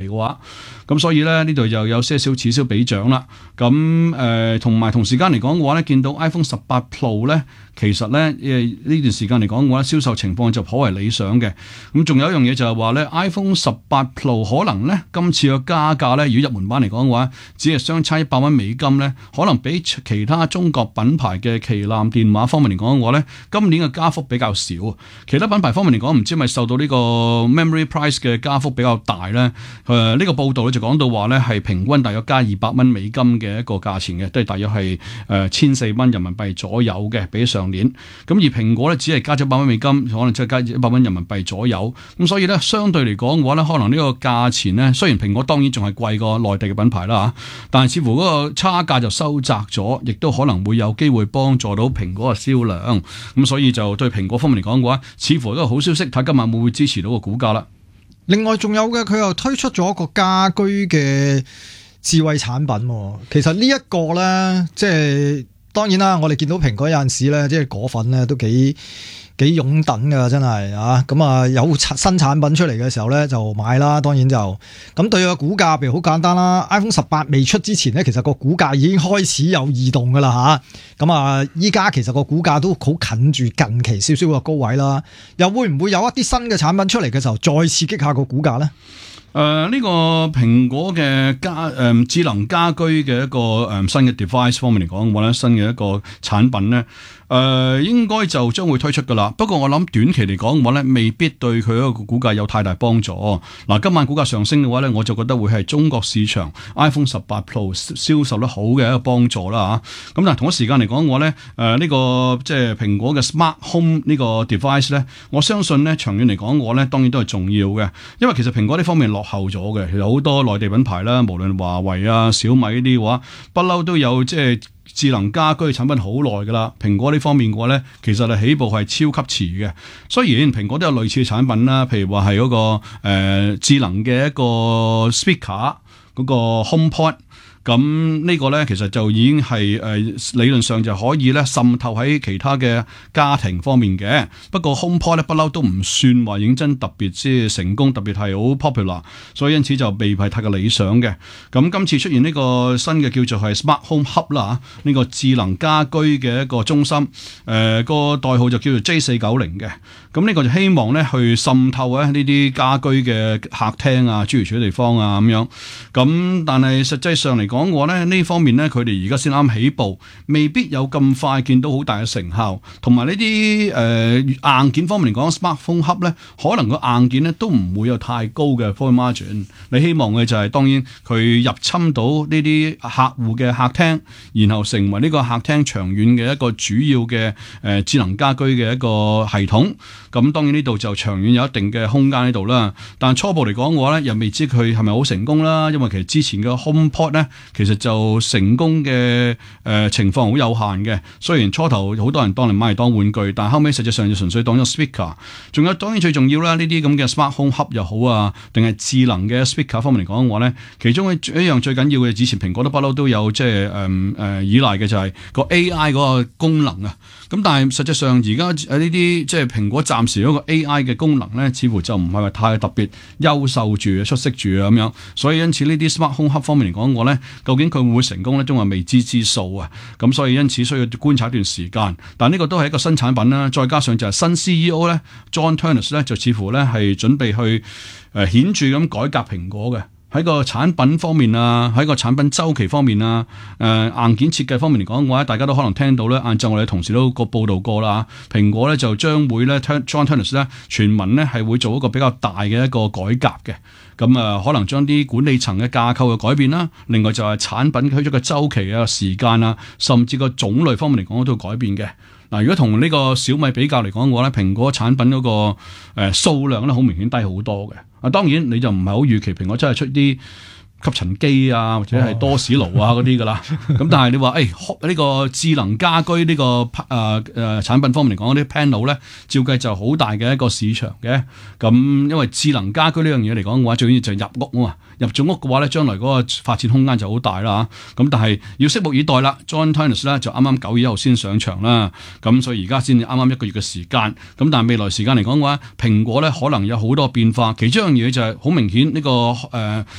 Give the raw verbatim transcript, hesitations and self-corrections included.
嘅話，咁所以咧呢度又有些少此消彼長啦。咁誒同埋同時間嚟講嘅話咧，見到 iPhone 十八 Pro 咧，其實咧誒呢段時間嚟講嘅話，銷售情況就頗為理想嘅。咁仲有一樣嘢就係話咧 ，iPhone 十八 Pro 可能咧今次嘅加價咧，如果入門版嚟講嘅話，只係相差一百蚊美金咧，可能比其他中國品牌嘅旗艦電話方面嚟講嘅話咧，今年嘅加幅比較少。其他品牌方面嚟講，唔知係咪受到呢個 memory price 嘅加幅比較大咧？誒、呃、呢、這個報道咧就講到話咧係平均大約加二百蚊美金嘅一個價錢嘅，都係大約係誒千四蚊人民幣左右嘅，比上年。咁而蘋果咧只係加咗一百蚊美金，可能即係加一百蚊人民幣左右。咁所以咧相對嚟講嘅話咧，可能呢個價錢咧，雖然蘋果當然仲係貴過內地嘅品牌啦嚇，但係似乎嗰個差價就收窄咗，亦都可能會有機會幫助到蘋果嘅銷量。咁所以就對蘋果方面嚟講嘅話，似乎一個好消息，睇今晚會唔會支持到個股價啦。 另外仲有嘅，佢又推出咗一個家居嘅智慧產品。其實呢一個咧，即係當然啦，我哋見到蘋果有陣時咧，即係果粉咧都幾幾擁躉噶，真係啊！咁啊有新產品出嚟嘅時候咧就買啦，當然就咁對個股價，譬如好簡單啦 ，iPhone 十八未出之前咧，其實個股價已經開始有異動噶啦吓。咁啊，依家其實個股價都好近住近期少少嘅高位啦。又會唔會有一啲新嘅產品出嚟嘅時候，再刺激下個股價咧？ 誒、呃、呢、這個蘋果嘅家誒、呃、智能家居嘅一個誒、呃、新嘅 device 方面嚟講，或者新嘅一個產品咧，誒、呃、應該就將會推出噶啦。不過我諗短期嚟講嘅話咧，未必對佢一個股價有太大幫助。嗱、呃，今晚股價上升嘅話咧，我就覺得會係中國市場 iPhone 十八 Pro 銷售得好嘅一個幫助啦嚇。咁但係同一時間嚟講嘅話咧，誒、呃、呢、這個即係蘋果嘅 Smart Home 呢個 device 咧，我相信咧長遠嚟講嘅話咧，當然都係重要嘅，因為其實蘋果呢方面落後咗嘅，其實好多內地品牌啦，無論華為啊、小米呢啲嘅話，不嬲都有即係智能家居產品好耐噶啦。蘋果呢方面嘅話咧，其實係起步係超級遲嘅。雖然蘋果都有類似嘅產品啦，譬如話係嗰個誒、呃、智能嘅一個 speaker 嗰個 HomePod。咁呢個咧，其實就已經係誒、呃、理論上就可以咧滲透喺其他嘅家庭方面嘅。不過 HomePod 咧不嬲都唔算話認真特別即係成功，特別係好 popular， 所以因此就未係太過理想嘅。咁今次出現呢個新嘅叫做係 Smart Home Hub 啦，呢個智能家居嘅一個中心，誒、呃、個代號就叫做 J 四九零嘅。咁呢個就希望咧去滲透咧呢啲家居嘅客廳啊、諸如此類地方啊咁樣。咁但係實際上嚟講，講嘅話咧，呢方面咧，佢哋而家先啱起步，未必有咁快見到好大嘅成效。同埋呢啲誒硬件方面嚟講 ，Smartphone Hub 咧，可能個硬件咧都唔會有太高嘅 profit margin。你希望嘅就係、是、當然佢入侵到呢啲客戶嘅客廳，然後成為呢個客廳長遠嘅一個主要嘅誒、呃、智能家居嘅一個系統。咁當然呢度就長遠有一定嘅空間喺度啦。但初步嚟講嘅話咧，又未知佢係咪好成功啦。因為其實之前嘅 HomePod 咧，其實就成功嘅誒、呃、情況好有限嘅。雖然初頭好多人當嚟買嚟當玩具，但後尾實際上就純粹當咗 speaker。仲有當然最重要啦，呢啲咁嘅 Smart Home Hub 又好啊，定係智能嘅 speaker 方面嚟講嘅話咧，其中一樣最緊要嘅，之前蘋果都不嬲都有即係誒誒依賴嘅就係個 A I 嗰個功能啊。咁但係實際上而家誒呢啲即係蘋果暫時嗰個 A I 嘅功能咧，似乎就唔係話太特別優秀住、出色住啊咁樣。所以因此呢啲 Smart Home Hub 方面嚟講，我咧究竟佢會唔會成功咧，仲係未知之數啊。咁所以因此需要觀察一段時間。但係呢個都係一個新產品啦，再加上就係新 C E O 咧 John Ternus 咧，就似乎咧係準備去誒顯著咁改革蘋果嘅。喺個產品方面啊，喺個產品週期方面啊，誒、呃、硬件設計方面嚟講嘅話，大家都可能聽到咧，晏晝我哋同事都個報道過啦。蘋果咧就將會咧 John Ternus 咧傳聞咧係會做一個比較大嘅一個改革嘅。咁啊、呃，可能將啲管理層嘅架構嘅改變啦，另外就係產品推出嘅週期啊、時間啊，甚至個種類方面嚟講都會改變嘅。嗱，如果同呢個小米比較嚟講嘅話咧，蘋果產品嗰、那個誒、呃、數量咧好明顯低好多嘅。啊，當然你就唔係好預期蘋果真係出啲吸塵機啊，或者係多士爐啊嗰啲噶啦。咁但係你話誒呢個智能家居呢、這個誒誒、呃呃、產品方面嚟講，啲 panel 咧，照計就好大嘅一個市場嘅。咁因為智能家居呢樣嘢嚟講嘅話，最緊要就係入屋啊嘛。入咗屋嘅話咧，將來嗰個發展空間就好大啦嚇。咁但係要拭目以待啦。John Ternus 咧就啱啱九月一號先上場啦。咁所以而家先啱啱一個月嘅時間。咁但係未來時間嚟講嘅話，蘋果咧可能有好多變化。其中一樣嘢就係好明顯呢、這個誒。呃